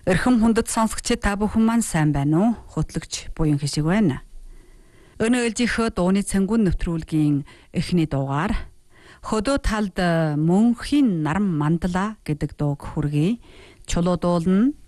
Эрхэм хүндэт сонсогчид та бүхэн маань сайн байна уу? Хөтлөгч буян хишиг байна. Өнөө ээлжийнхөө дууны цэнгүүн нэвтрүүлгийн эхний дугаар хөдөө талд мөнхийн нарам мандала гэдэг дууг хүргэе. Чулуу дуулна